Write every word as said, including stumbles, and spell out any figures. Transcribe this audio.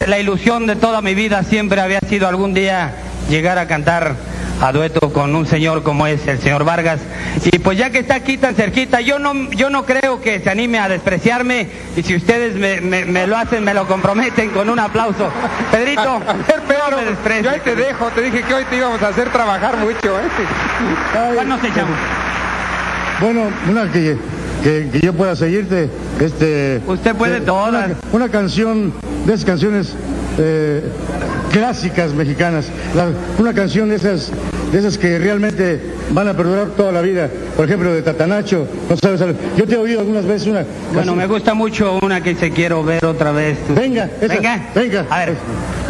la ilusión de toda mi vida siempre había sido algún día llegar a cantar a dueto con un señor como es el señor Vargas, y pues ya que está aquí tan cerquita, yo no yo no creo que se anime a despreciarme, y si ustedes me, me, me lo hacen, me lo comprometen con un aplauso. Pedrito, a, a ver, Pedro, no me desprecies. Yo ahí te dejo, te dije que hoy te íbamos a hacer trabajar mucho, ¿eh? ¿Cuál nos echamos? Bueno, una que, que, que yo pueda seguirte, este... Usted puede eh, todas. Una, una canción, de esas canciones eh, clásicas mexicanas, la, una canción de esas, de esas que realmente van a perdurar toda la vida, por ejemplo, de Tatanacho, no sabes, yo te he oído algunas veces una... Bueno, me gusta mucho una que se quiero ver otra vez. Venga, esa, venga, venga. A ver.